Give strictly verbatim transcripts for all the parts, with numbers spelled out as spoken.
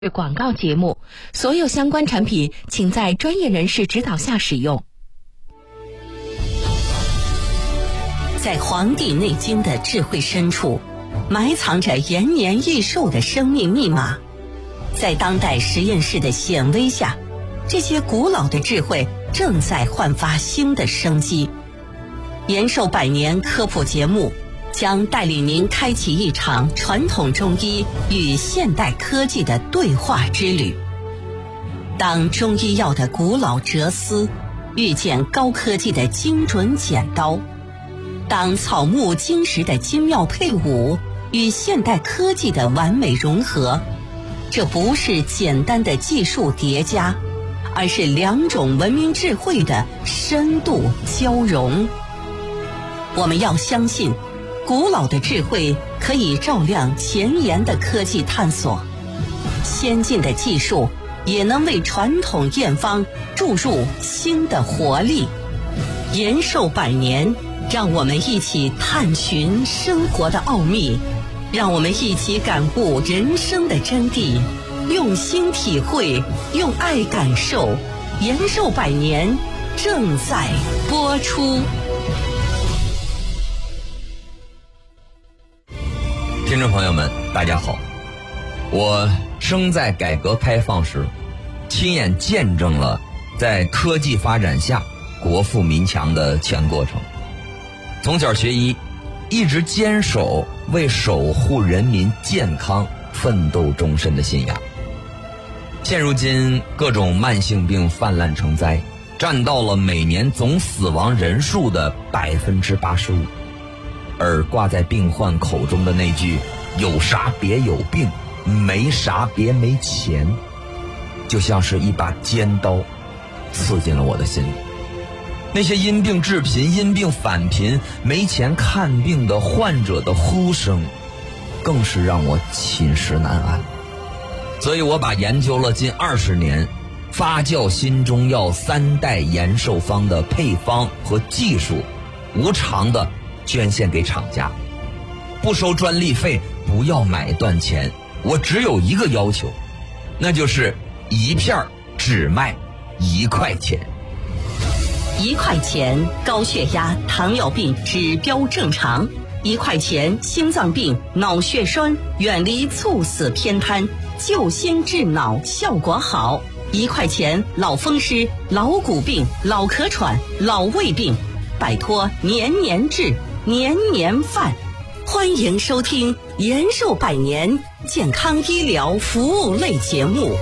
广告节目，所有相关产品请在专业人士指导下使用。 在《黄帝内经》的智慧深处，埋藏着延年益寿的生命密码。在当代实验室的显微下，这些古老的智慧正在焕发新的生机。延寿百年科普节目将带领您开启一场传统中医与现代科技的对话之旅。当中医药的古老哲思遇见高科技的精准剪刀，当草木金石的精妙配伍与现代科技的完美融合，这不是简单的技术叠加，而是两种文明智慧的深度交融。我们要相信，古老的智慧可以照亮前沿的科技探索，先进的技术也能为传统验方注入新的活力。延寿百年，让我们一起探寻生活的奥秘，让我们一起感悟人生的真谛，用心体会，用爱感受。延寿百年正在播出。 听众朋友们，大家好，我生在改革开放时，亲眼见证了在科技发展下国富民强的全过程。从小学医，一直坚守为守护人民健康奋斗终身的信仰。现如今各种慢性病泛滥成灾，占到了每年总死亡人数的百分之八十五。而挂在病患口中的那句有啥别有病，没啥别没钱，就像是一把尖刀刺进了我的心里。那些因病致贫、因病返贫、没钱看病的患者的呼声，更是让我寝食难安。所以我把研究了近二十年发酵新中药三代延寿方的配方和技术，无偿的捐献给厂家，不收专利费，不要买断钱。我只有一个要求，那就是一片只卖一块钱。 一块钱高血压、糖尿病指标正常；一块钱心脏病、脑血栓远离猝死偏瘫，救心治脑效果好；一块钱老风湿、老骨病、老咳喘、老胃病，摆脱年年治、年年犯。欢迎收听延寿百年健康医疗服务类节目。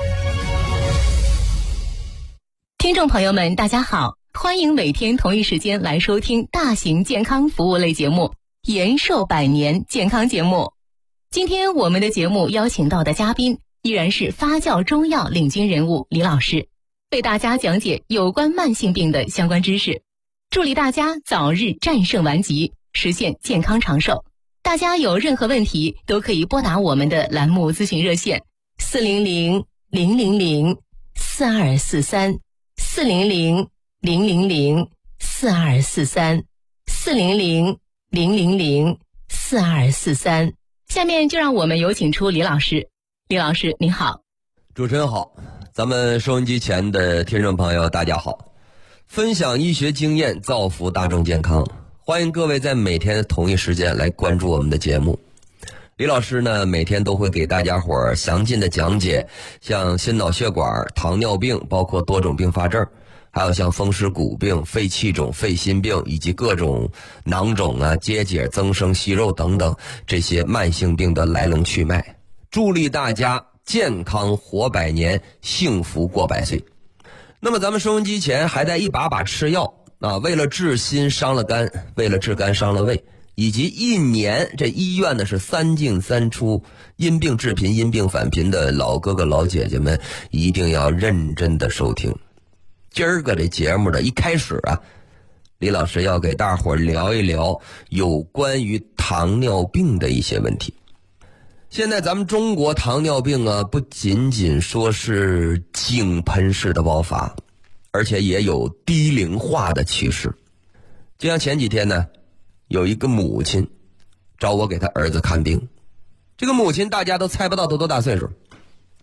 听众朋友们，大家好，欢迎每天同一时间来收听大型健康服务类节目延寿百年健康节目。今天我们的节目邀请到的嘉宾依然是发酵中药领军人物李老师，为大家讲解有关慢性病的相关知识，助力大家早日战胜顽疾，实现健康长寿。大家有任何问题都可以拨打我们的栏目咨询热线四零零零零零四二四三四零零零零零四二四三四零零零零零四二四三。下面就让我们有请出李老师。李老师您好。 主持人好，咱们收音机前的听众朋友大家好。分享医学经验，造福大众健康，欢迎各位在每天同一时间来关注我们的节目。李老师呢，每天都会给大家伙儿详尽的讲解，像心脑血管、糖尿病，包括多种并发症，还有像风湿骨病、肺气肿、肺心病，以及各种囊肿啊、结节、增生息肉等等这些慢性病的来龙去脉，助力大家健康活百年，幸福过百岁。那么咱们收音机前还在一把把吃药啊，为了治心伤了肝，为了治肝伤了胃，以及一年这医院呢是三进三出，因病致贫、因病返贫的老哥哥老姐姐们一定要认真的收听。今儿个这节目的一开始啊，李老师要给大伙儿聊一聊有关于糖尿病的一些问题。现在咱们中国糖尿病啊，不仅仅说是井喷式的爆发，而且也有低龄化的趋势。就像前几天呢，有一个母亲找我给他儿子看病，这个母亲大家都猜不到他多大岁数，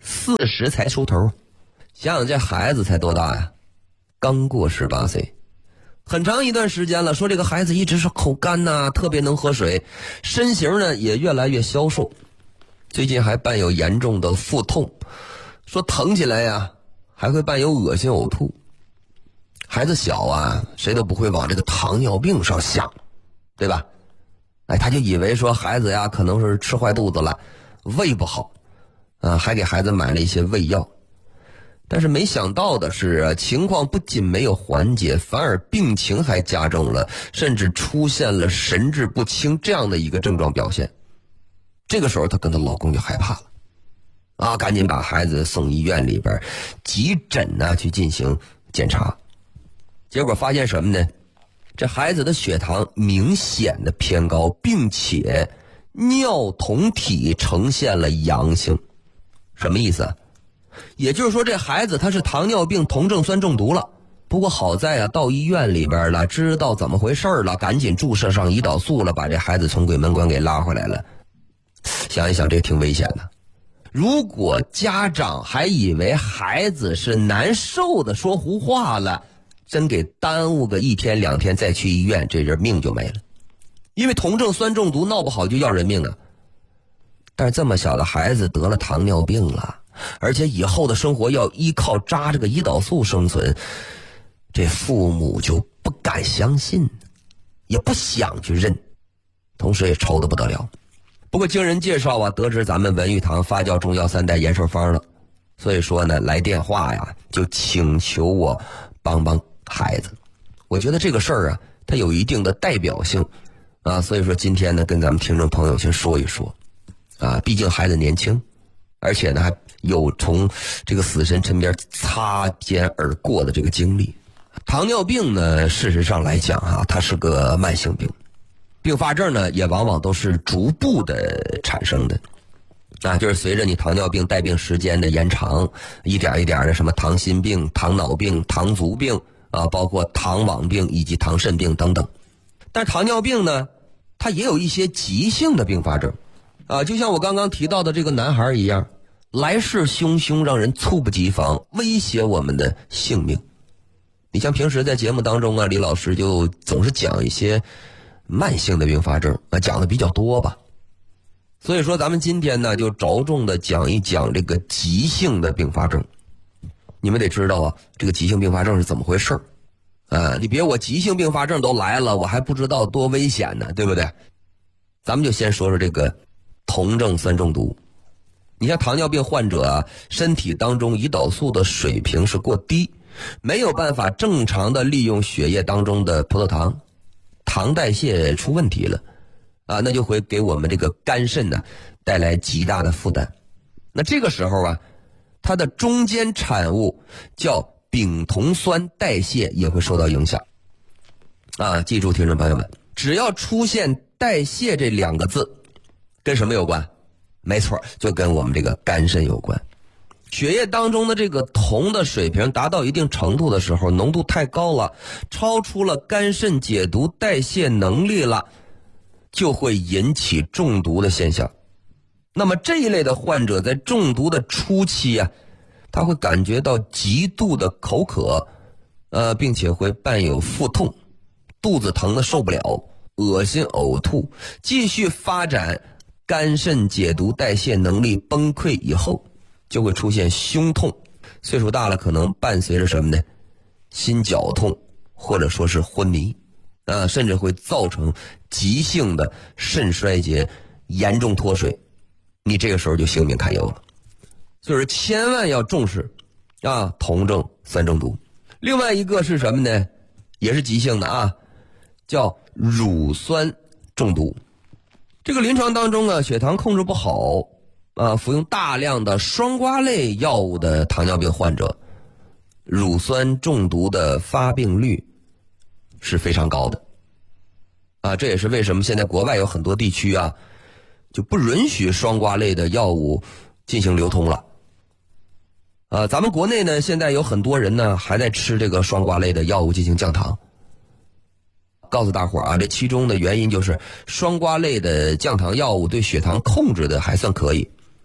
四十才出头，想想这孩子才多大呀？刚过十八岁。很长一段时间了，说这个孩子一直是口干呐、啊，特别能喝水，身形呢也越来越消瘦，最近还伴有严重的腹痛，说疼起来呀还会伴有恶心呕吐。孩子小啊，谁都不会往这个糖尿病上想，对吧？哎，他就以为说孩子呀可能是吃坏肚子了，胃不好啊，还给孩子买了一些胃药。但是没想到的是啊，情况不仅没有缓解，反而病情还加重了，甚至出现了神志不清这样的一个症状表现。这个时候她跟她老公就害怕了啊，赶紧把孩子送医院里边急诊呢去进行检查。结果发现什么呢？这孩子的血糖明显的偏高，并且尿酮体呈现了阳性。什么意思啊？也就是说这孩子他是糖尿病酮症酸中毒了。不过好在啊，到医院里边了，知道怎么回事了，赶紧注射上胰岛素了，把这孩子从鬼门关给拉回来了。想一想，这挺危险的。如果家长还以为孩子是难受的说胡话了，真给耽误个一天两天再去医院，这人命就没了。因为酮症酸中毒闹不好就要人命啊。但是这么小的孩子得了糖尿病了，而且以后的生活要依靠扎这个胰岛素生存，这父母就不敢相信，也不想去认，同时也愁得不得了。不过经人介绍啊，得知咱们文玉堂发酵中药三代延寿方了，所以说呢来电话呀就请求我帮帮孩子。我觉得这个事儿啊它有一定的代表性啊，所以说今天呢跟咱们听众朋友先说一说啊，毕竟孩子年轻，而且呢还有从这个死神身边擦肩而过的这个经历。糖尿病呢事实上来讲啊，它是个慢性病，并发症呢也往往都是逐步的产生的啊，就是随着你糖尿病带病时间的延长，一点一点的什么糖心病、糖脑病、糖足病啊，包括糖网病以及糖肾病等等。但是糖尿病呢它也有一些急性的并发症啊，就像我刚刚提到的这个男孩一样，来势汹汹，让人猝不及防，威胁我们的性命。你像平时在节目当中啊，李老师就总是讲一些慢性的并发症啊，讲的比较多吧。所以说咱们今天呢就着重的讲一讲这个急性的并发症。你们得知道啊，这个急性并发症是怎么回事啊，你别我急性并发症都来了，我还不知道多危险呢，对不对？咱们就先说说这个酮症酸中毒。你像糖尿病患者啊，身体当中胰岛素的水平是过低，没有办法正常的利用血液当中的葡萄糖，糖代谢出问题了啊，那就会给我们这个肝肾呢带来极大的负担。那这个时候啊，它的中间产物叫丙酮酸代谢也会受到影响啊。记住听众朋友们，只要出现代谢这两个字，跟什么有关？没错，就跟我们这个肝肾有关。血液当中的这个酮的水平达到一定程度的时候，浓度太高了，超出了肝肾解毒代谢能力了，就会引起中毒的现象。那么这一类的患者在中毒的初期啊，他会感觉到极度的口渴，呃，并且会伴有腹痛，肚子疼得受不了，恶心呕吐，继续发展肝肾解毒代谢能力崩溃以后，就会出现胸痛，岁数大了可能伴随着什么呢？心绞痛，或者说是昏迷啊，甚至会造成急性的肾衰竭，严重脱水，你这个时候就性命堪忧了。所以说千万要重视啊，酮症酸中毒。另外一个是什么呢？也是急性的啊，叫乳酸中毒。这个临床当中啊，血糖控制不好啊，服用大量的双胍类药物的糖尿病患者，乳酸中毒的发病率是非常高的啊。这也是为什么现在国外有很多地区啊，就不允许双胍类的药物进行流通了。啊，咱们国内呢，现在有很多人呢还在吃这个双胍类的药物进行降糖。告诉大伙啊，这其中的原因就是双胍类的降糖药物对血糖控制的还算可以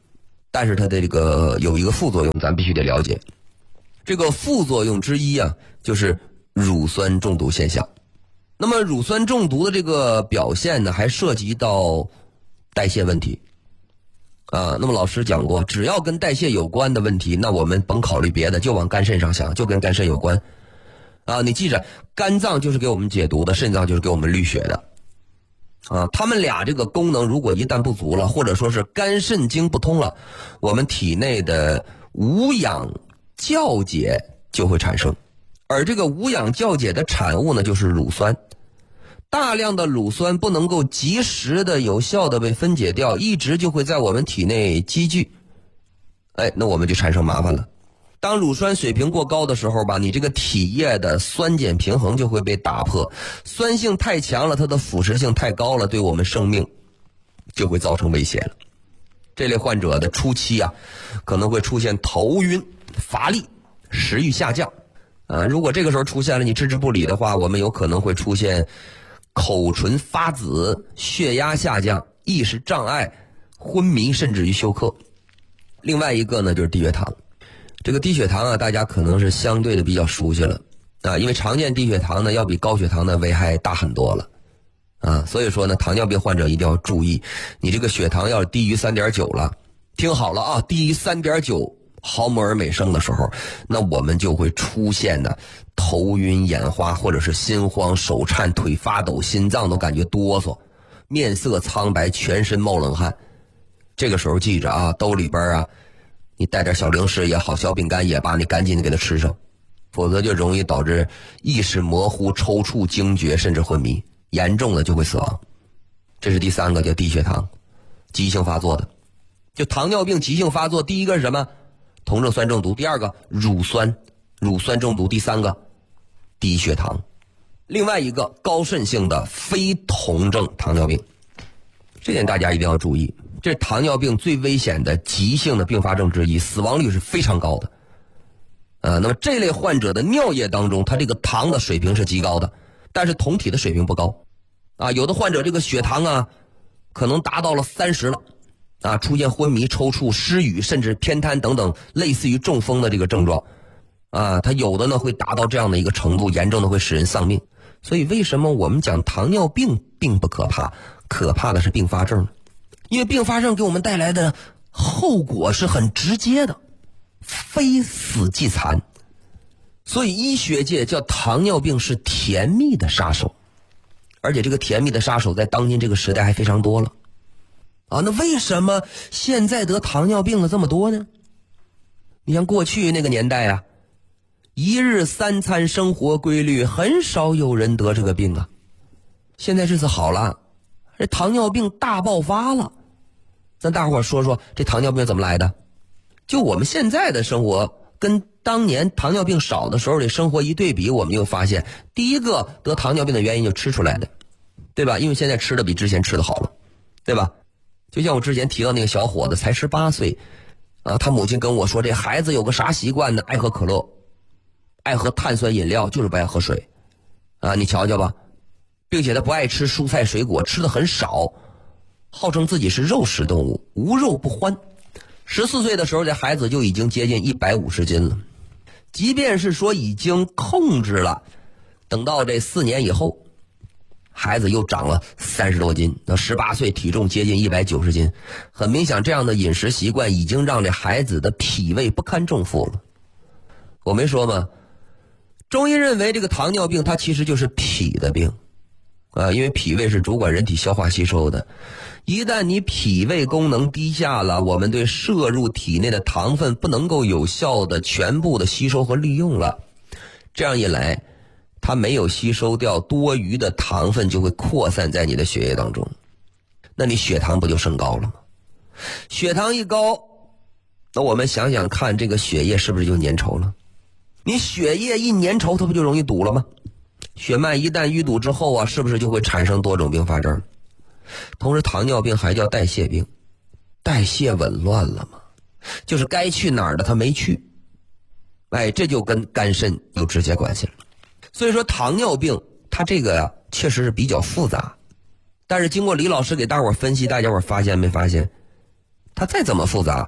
但是它的这个有一个副作用，咱必须得了解。这个副作用之一啊，就是乳酸中毒现象。那么乳酸中毒的这个表现呢，还涉及到代谢问题啊。那么老师讲过，只要跟代谢有关的问题，那我们甭考虑别的，就往肝肾上想，就跟肝肾有关啊。你记着，肝脏就是给我们解毒的，肾脏就是给我们滤血的啊。他们俩这个功能如果一旦不足了，或者说是肝肾经不通了，我们体内的无氧酵解就会产生，而这个无氧酵解的产物呢，就是乳酸。大量的乳酸不能够及时的有效的被分解掉，一直就会在我们体内积聚，哎，那我们就产生麻烦了。当乳酸水平过高的时候吧，你这个体液的酸碱平衡就会被打破，酸性太强了，它的腐蚀性太高了，对我们生命就会造成威胁了。这类患者的初期啊，可能会出现头晕、乏力、食欲下降啊。如果这个时候出现了，你置之不理的话，我们有可能会出现口唇发紫、血压下降、意识障碍、昏迷，甚至于休克。另外一个呢，就是低血糖。这个低血糖啊，大家可能是相对的比较熟悉了啊，因为常见低血糖呢要比高血糖的危害大很多了啊，所以说呢，糖尿病患者一定要注意，你这个血糖要低于 三点九 了，听好了啊，低于 三点九 毫摩尔每升的时候，那我们就会出现的头晕眼花，或者是心慌手颤腿发抖，心脏都感觉哆嗦，面色苍白，全身冒冷汗。这个时候记着啊，兜里边啊你带点小零食也好，小饼干也罢，你赶紧的给它吃上，否则就容易导致意识模糊、抽搐、惊厥，甚至昏迷，严重的就会死亡。这是第三个，叫低血糖，急性发作的。就糖尿病急性发作，第一个是什么？酮症酸中毒。第二个乳酸，乳酸中毒。第三个低血糖。另外一个高渗性的非酮症糖尿病，这点大家一定要注意，这是糖尿病最危险的急性的并发症之一，死亡率是非常高的。呃，那么这类患者的尿液当中，它这个糖的水平是极高的，但是酮体的水平不高啊。有的患者这个血糖啊，可能达到了三十了啊，出现昏迷、抽搐、失语，甚至偏瘫等等类似于中风的这个症状啊。它有的呢会达到这样的一个程度，严重的会使人丧命。所以为什么我们讲糖尿病并不可怕，可怕的是并发症？因为并发症给我们带来的后果是很直接的，非死即残。所以医学界叫糖尿病是甜蜜的杀手，而且这个甜蜜的杀手在当今这个时代还非常多了啊。那为什么现在得糖尿病的这么多呢？你像过去那个年代啊，一日三餐生活规律，很少有人得这个病啊。现在日子好了，这糖尿病大爆发了。咱大伙儿说说这糖尿病怎么来的？就我们现在的生活跟当年糖尿病少的时候的生活一对比，我们就发现第一个得糖尿病的原因就吃出来的，对吧？因为现在吃的比之前吃的好了，对吧？就像我之前提到那个小伙子才十八岁啊，他母亲跟我说，这孩子有个啥习惯呢？爱喝可乐，爱喝碳酸饮料，就是不爱喝水啊，你瞧瞧吧。并且他不爱吃蔬菜水果，吃的很少，号称自己是肉食动物，无肉不欢。十四岁的时候，这孩子就已经接近一百五十斤了。即便是说已经控制了，等到这四年以后，孩子又长了三十多斤，到十八岁体重接近一百九十斤。很明显，这样的饮食习惯已经让这孩子的脾胃不堪重负了。我没说吗？中医认为这个糖尿病它其实就是脾的病啊，因为脾胃是主管人体消化吸收的。一旦你脾胃功能低下了，我们对摄入体内的糖分不能够有效的全部的吸收和利用了，这样一来，它没有吸收掉多余的糖分，就会扩散在你的血液当中，那你血糖不就升高了吗？血糖一高，那我们想想看，这个血液是不是就粘稠了？你血液一粘稠，它不就容易堵了吗？血脉一旦淤堵之后啊，是不是就会产生多种并发症？同时糖尿病还叫代谢病，代谢紊乱了吗？就是该去哪儿的它没去，哎，这就跟肝肾有直接关系了。所以说糖尿病它这个呀、啊、确实是比较复杂，但是经过李老师给大伙儿分析，大家伙儿发现没发现，它再怎么复杂，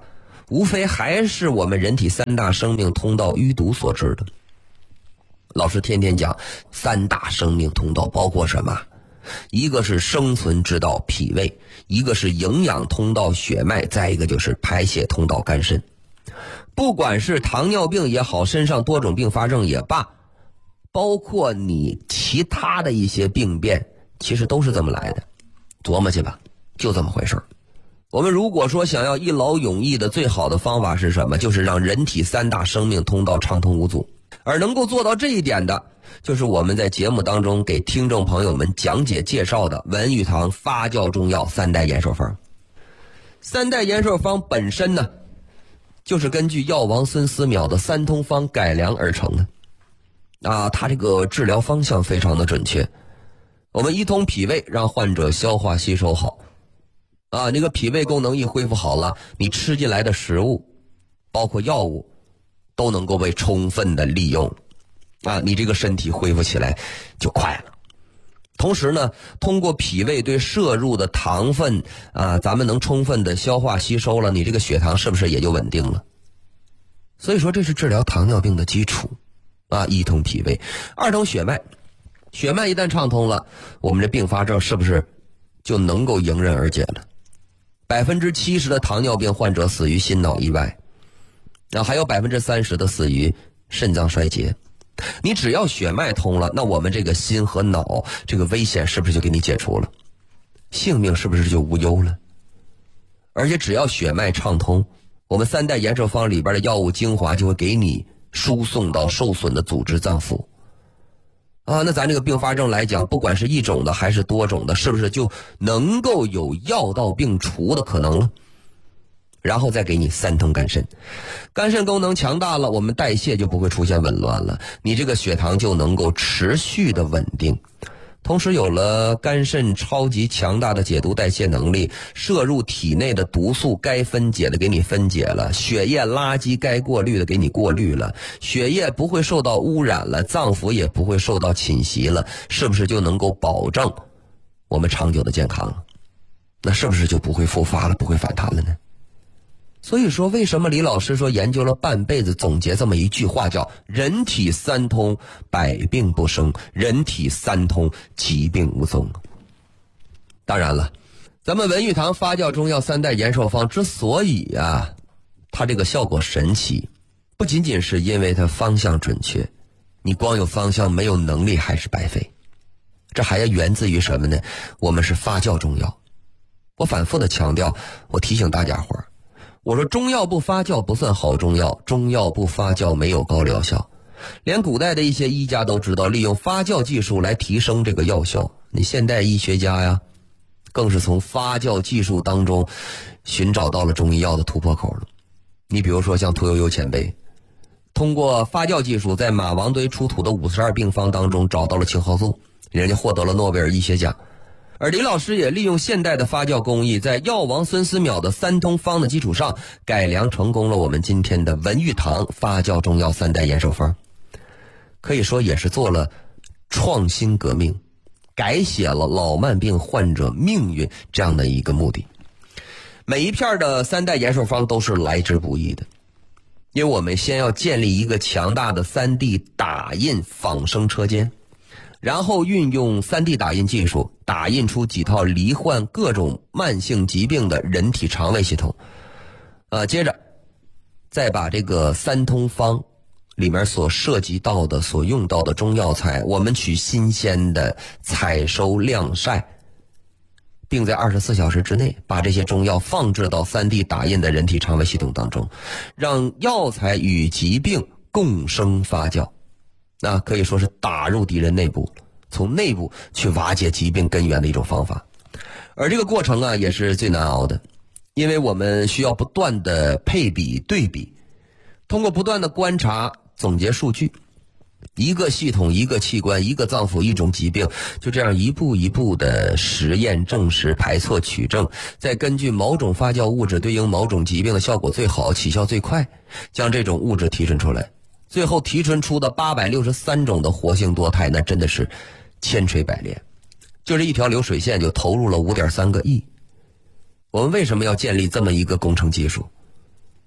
无非还是我们人体三大生命通道淤堵所致的。老师天天讲三大生命通道包括什么？一个是生存之道脾胃，一个是营养通道血脉，再一个就是排泄通道肝肾。不管是糖尿病也好，身上多种并发症也罢，包括你其他的一些病变，其实都是这么来的。琢磨去吧，就这么回事。我们如果说想要一劳永逸的最好的方法是什么？就是让人体三大生命通道畅通无阻。而能够做到这一点的，就是我们在节目当中给听众朋友们讲解介绍的文玉堂发酵中药三代延寿方。三代延寿方本身呢，就是根据药王孙思邈的三通方改良而成的。啊，它这个治疗方向非常的准确。我们一通脾胃，让患者消化吸收好。啊，那个脾胃功能一恢复好了，你吃进来的食物，包括药物，都能够被充分的利用。啊，你这个身体恢复起来就快了。同时呢，通过脾胃对摄入的糖分啊，咱们能充分的消化吸收了，你这个血糖是不是也就稳定了？所以说这是治疗糖尿病的基础啊，一通脾胃。二通血脉，血脉一旦畅通了，我们这并发症是不是就能够迎刃而解了？百分之七十的糖尿病患者死于心脑意外，然后还有百分之三十的死于肾脏衰竭。你只要血脉通了，那我们这个心和脑这个危险是不是就给你解除了？性命是不是就无忧了？而且只要血脉畅通，我们三代延寿方里边的药物精华就会给你输送到受损的组织脏腑。啊，那咱这个并发症来讲，不管是一种的还是多种的，是不是就能够有药到病除的可能了？然后再给你三通肝肾，肝肾功能强大了，我们代谢就不会出现紊乱了，你这个血糖就能够持续的稳定。同时有了肝肾超级强大的解毒代谢能力，摄入体内的毒素该分解的给你分解了，血液垃圾该过滤的给你过滤了，血液不会受到污染了，脏腑也不会受到侵袭了，是不是就能够保证我们长久的健康了？那是不是就不会复发了，不会反弹了呢？所以说，为什么李老师说研究了半辈子，总结这么一句话，叫人体三通，百病不生，人体三通，疾病无踪。当然了，咱们文玉堂发酵中药三代延寿方之所以啊它这个效果神奇，不仅仅是因为它方向准确，你光有方向没有能力还是白费。这还要源自于什么呢？我们是发酵中药。我反复的强调，我提醒大家伙儿，我说中药不发酵不算好中药，中药不发酵没有高疗效。连古代的一些医家都知道利用发酵技术来提升这个药效。你现代医学家呀，更是从发酵技术当中寻找到了中医药的突破口了。你比如说像屠呦呦前辈，通过发酵技术在马王堆出土的五十二病方当中找到了青蒿素，人家获得了诺贝尔医学奖。而李老师也利用现代的发酵工艺，在药王孙思邈的三通方的基础上，改良成功了我们今天的文玉堂发酵中药三代延寿方。可以说也是做了创新革命，改写了老慢病患者命运这样的一个目的。每一片的三代延寿方都是来之不易的，因为我们先要建立一个强大的 三 D 打印仿生车间，然后运用 三 D 打印技术打印出几套罹患各种慢性疾病的人体肠胃系统。呃，接着再把这个三通方里面所涉及到的所用到的中药材，我们取新鲜的采收晾晒，并在二十四小时之内把这些中药放置到 三 D 打印的人体肠胃系统当中，让药材与疾病共生发酵。那可以说是打入敌人内部，从内部去瓦解疾病根源的一种方法。而这个过程啊，也是最难熬的，因为我们需要不断的配比对比，通过不断的观察总结数据，一个系统一个器官一个脏腑一种疾病，就这样一步一步的实验证实排错取证，再根据某种发酵物质对应某种疾病的效果最好起效最快，将这种物质提纯出来，最后提纯出的八百六十三种的活性多肽，那真的是千锤百炼。就这一条流水线就投入了 五点三个亿。我们为什么要建立这么一个工程技术？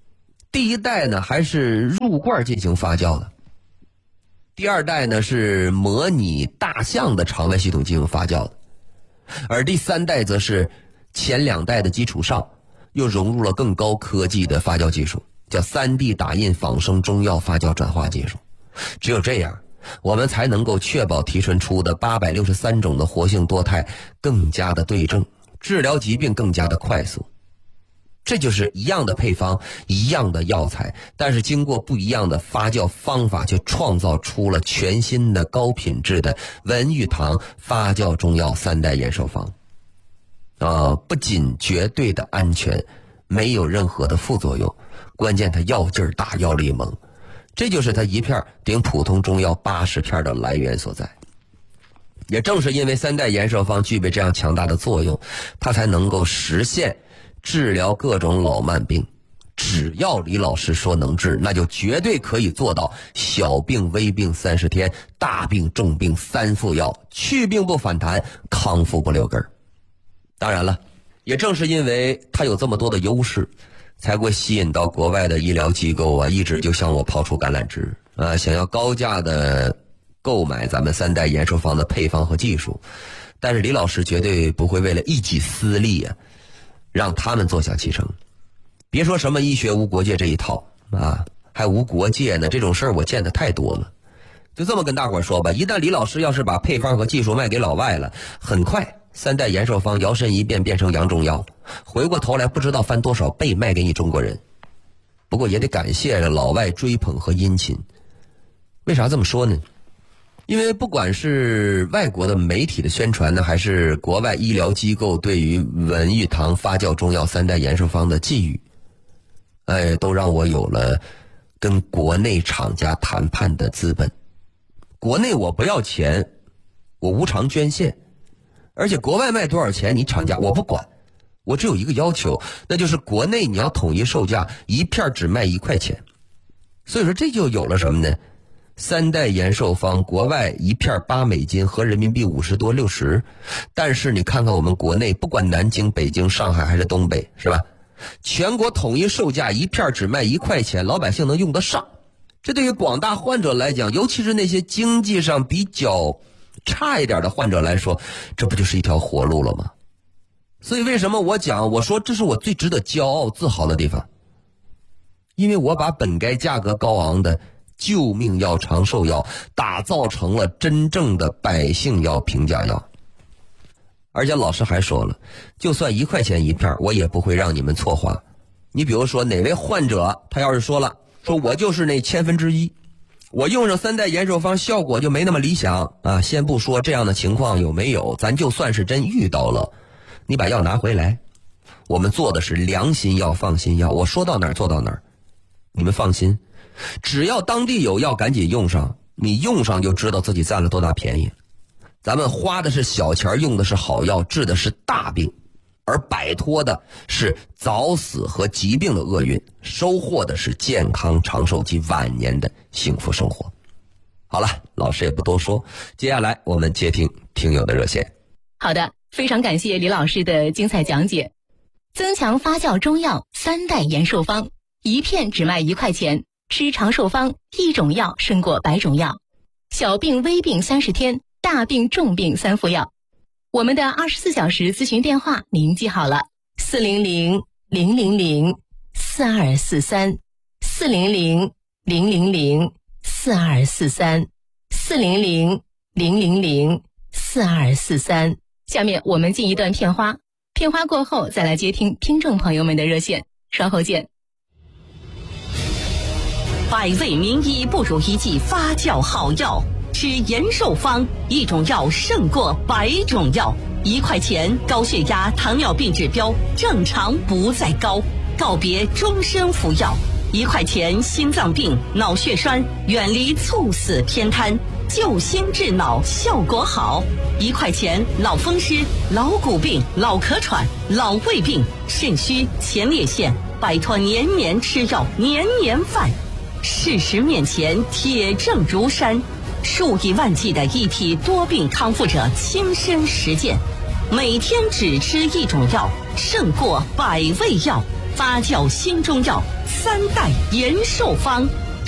第一代呢还是入罐进行发酵的，第二代呢是模拟大象的肠胃系统进行发酵的，而第三代则是前两代的基础上又融入了更高科技的发酵技术，叫 三 D 打印仿生中药发酵转化技术。只有这样，我们才能够确保提纯出的八百六十三种的活性多肽更加的对症，治疗疾病更加的快速。这就是一样的配方，一样的药材，但是经过不一样的发酵方法，却创造出了全新的高品质的文玉堂发酵中药三代延寿方。啊、呃，不仅绝对的安全，没有任何的副作用，关键它药劲儿大，药力猛，这就是它一片顶普通中药八十片的来源所在。也正是因为三代延寿方具备这样强大的作用，它才能够实现治疗各种老慢病。只要李老师说能治，那就绝对可以做到小病微病三十天，大病重病三副药，去病不反弹，康复不留根儿。当然了，也正是因为它有这么多的优势，才会吸引到国外的医疗机构啊，一直就向我抛出橄榄枝啊，想要高价的购买咱们三代延寿方的配方和技术。但是李老师绝对不会为了一己私利啊，让他们坐享其成。别说什么医学无国界这一套啊，还无国界呢，这种事儿我见得太多了。就这么跟大伙儿说吧，一旦李老师要是把配方和技术卖给老外了，很快三代延寿方摇身一变变成洋中药，回过头来不知道翻多少倍卖给你中国人。不过也得感谢老外追捧和殷勤。为啥这么说呢？因为不管是外国的媒体的宣传呢，还是国外医疗机构对于文玉堂发酵中药三代延寿方的寄予，哎，都让我有了跟国内厂家谈判的资本。国内我不要钱，我无偿捐献，而且国外卖多少钱你厂家我不管，我只有一个要求，那就是国内你要统一售价，一片只卖一块钱。所以说这就有了什么呢？三代延寿方国外一片八美金，合人民币五十多六十，但是你看看我们国内，不管南京、北京、上海还是东北，是吧？全国统一售价一片只卖一块钱，老百姓能用得上。这对于广大患者来讲，尤其是那些经济上比较差一点的患者来说，这不就是一条活路了吗？所以为什么我讲，我说这是我最值得骄傲自豪的地方，因为我把本该价格高昂的救命药、长寿药打造成了真正的百姓药、平价药。而且老师还说了，就算一块钱一片，我也不会让你们错花。你比如说哪位患者他要是说了，说我就是那千分之一，我用上三代延寿方效果就没那么理想啊，先不说这样的情况有没有，咱就算是真遇到了，你把药拿回来，我们做的是良心药、放心药，我说到哪儿做到哪儿，你们放心，只要当地有药赶紧用上，你用上就知道自己占了多大便宜。咱们花的是小钱，用的是好药，治的是大病，而摆脱的是早死和疾病的厄运，收获的是健康长寿及晚年的幸福生活。好了，老师也不多说，接下来我们接听听友的热线。 好的，非常感谢李老师的精彩讲解。增强发酵中药三代延寿方，一片只卖一块钱，吃长寿方，一种药胜过百种药，小病微病三十天，大病重病三副药。我们的二十四小时咨询电话您记好了，四零零零零零四二四三，四零零零零零四二四三，四零零零零零四二四三。下面我们进一段片花，片花过后再来接听听众朋友们的热线，稍后见。 百味名医不如一剂发酵好药，吃延寿方，一种药胜过百种药。一块钱，高血压、糖尿病指标正常不再高，告别终身服药。一块钱，心脏病、脑血栓远离猝死偏瘫，救心治脑效果好。一块钱，老风湿、老骨病、老咳喘、老胃病、肾虚、前列腺，摆脱年年吃药、年年犯。事实面前，铁证如山，数以万计的一体多病康复者亲身实践，每天只吃一种药，胜过百味药。发酵新中药三代延寿方。